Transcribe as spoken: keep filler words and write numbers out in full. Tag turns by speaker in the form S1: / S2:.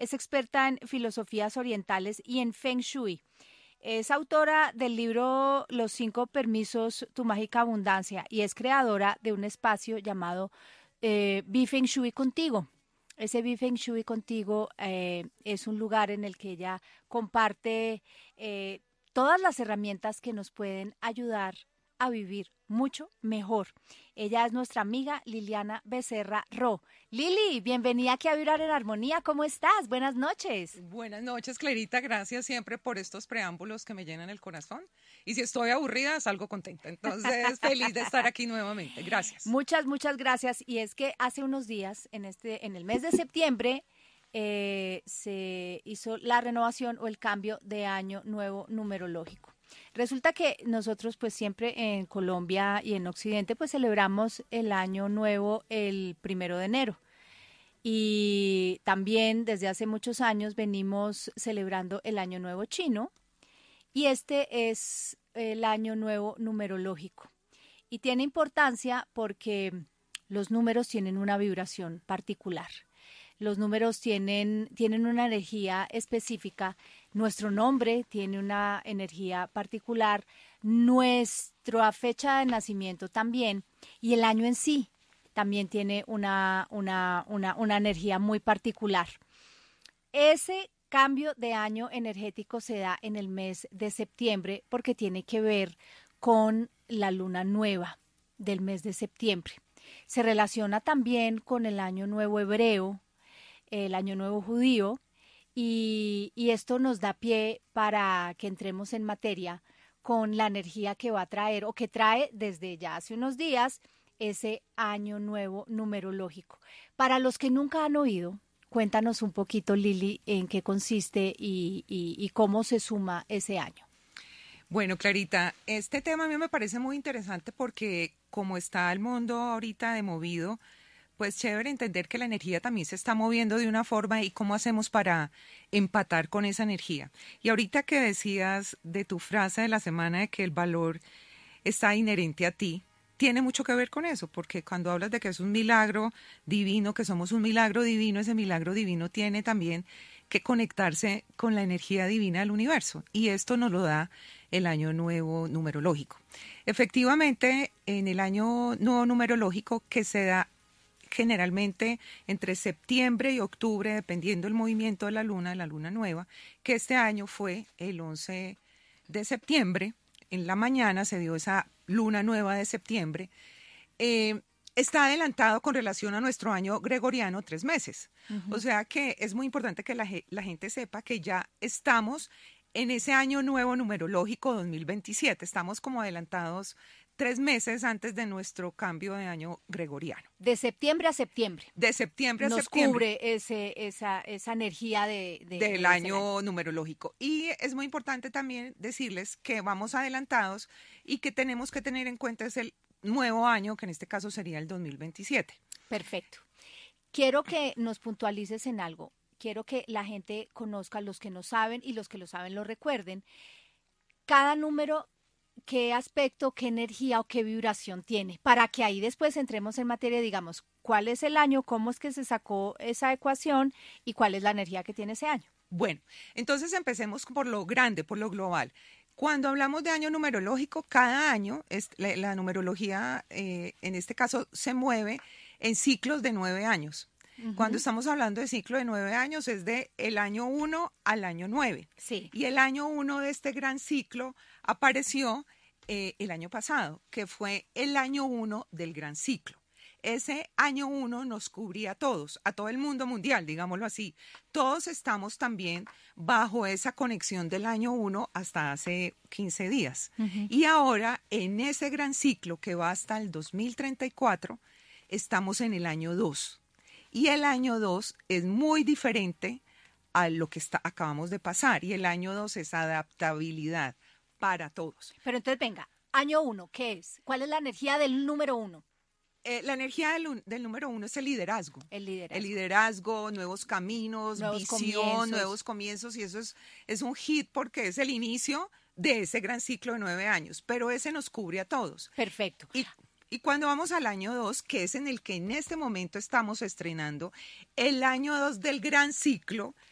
S1: es experta en filosofías orientales y en Feng Shui. Es autora del libro Los cinco permisos, tu mágica abundancia y es creadora de un espacio llamado eh, Be Feng Shui contigo. Ese Be Feng Shui contigo eh, es un lugar en el que ella comparte eh, todas las herramientas que nos pueden ayudar a vivir mucho mejor. Ella es nuestra amiga Liliana Becerra Ro. Lili, bienvenida aquí a Vibrar en Armonía. ¿Cómo estás? Buenas noches.
S2: Buenas noches, Clarita. Gracias siempre por estos preámbulos que me llenan el corazón. Y si estoy aburrida, salgo contenta. Entonces, feliz de estar aquí nuevamente. Gracias.
S1: Muchas, muchas gracias. Y es que hace unos días, en este, en el mes de septiembre, eh, se hizo la renovación o el cambio de año nuevo numerológico. Resulta que nosotros pues siempre en Colombia y en Occidente pues celebramos el año nuevo el primero de enero. Y también desde hace muchos años venimos celebrando el año nuevo chino y este es el año nuevo numerológico. Y tiene importancia porque los números tienen una vibración particular. Los números tienen, tienen una energía específica, nuestro nombre tiene una energía particular, nuestra fecha de nacimiento también, y el año en sí también tiene una, una, una, una energía muy particular. Ese cambio de año energético se da en el mes de septiembre porque tiene que ver con la luna nueva del mes de septiembre. Se relaciona también con el año nuevo hebreo, el año nuevo judío, y, y esto nos da pie para que entremos en materia con la energía que va a traer o que trae desde ya hace unos días ese año nuevo numerológico. Para los que nunca han oído, cuéntanos un poquito, Lili, en qué consiste y, y, y cómo se suma ese año.
S2: Bueno, Clarita, este tema a mí me parece muy interesante porque como está el mundo ahorita de movido, pues chévere entender que la energía también se está moviendo de una forma y cómo hacemos para empatar con esa energía. Y ahorita que decías de tu frase de la semana de que el valor está inherente a ti, tiene mucho que ver con eso, porque cuando hablas de que es un milagro divino, que somos un milagro divino, ese milagro divino tiene también que conectarse con la energía divina del universo. Y esto nos lo da el año nuevo numerológico. Efectivamente, en el año nuevo numerológico que se da generalmente entre septiembre y octubre, dependiendo del movimiento de la luna, de la luna nueva, que este año fue el once de septiembre, en la mañana se dio esa luna nueva de septiembre, eh, está adelantado con relación a nuestro año gregoriano tres meses. Uh-huh. O sea que es muy importante que la, la gente sepa que ya estamos en ese año nuevo numerológico dos mil veintisiete, estamos como adelantados tres meses antes de nuestro cambio de año gregoriano.
S1: De septiembre a septiembre.
S2: De septiembre a
S1: Nos
S2: septiembre.
S1: Nos cubre ese, esa, esa energía de, de,
S2: del
S1: de
S2: año, año numerológico. Y es muy importante también decirles que vamos adelantados y que tenemos que tener en cuenta es el nuevo año, que en este caso sería el dos mil veintisiete.
S1: Perfecto. Quiero que nos puntualices en algo. Quiero que la gente conozca, los que no saben y los que lo saben lo recuerden. Cada número, qué aspecto, qué energía o qué vibración tiene, para que ahí después entremos en materia y digamos cuál es el año, cómo es que se sacó esa ecuación y cuál es la energía que tiene ese año.
S2: Bueno, entonces empecemos por lo grande, por lo global. Cuando hablamos de año numerológico, cada año, es, la, la numerología eh, en este caso se mueve en ciclos de nueve años. Uh-huh. Cuando estamos hablando de ciclo de nueve años es de el año uno al año nueve.
S1: Sí.
S2: Y el año uno de este gran ciclo apareció eh, el año pasado, que fue el año uno del gran ciclo. Ese año uno nos cubría a todos, a todo el mundo mundial, digámoslo así. Todos estamos también bajo esa conexión del año uno hasta hace quince días. Uh-huh. Y ahora, en ese gran ciclo que va hasta el dos mil treinta y cuatro, estamos en el año dos. Y el año dos es muy diferente a lo que está, acabamos de pasar. Y el año dos es adaptabilidad para todos.
S1: Pero entonces, venga, año uno, ¿qué es? ¿Cuál es la energía del número uno?
S2: Eh, la energía del, del número uno es el liderazgo.
S1: El liderazgo.
S2: El liderazgo, nuevos caminos,
S1: nuevos
S2: visión,
S1: comienzos.
S2: nuevos comienzos. Y eso es, es un hit porque es el inicio de ese gran ciclo de nueve años. Pero ese nos cubre a todos.
S1: Perfecto.
S2: Y, y cuando vamos al año dos, que es en el que en este momento estamos estrenando, el año dos del gran ciclo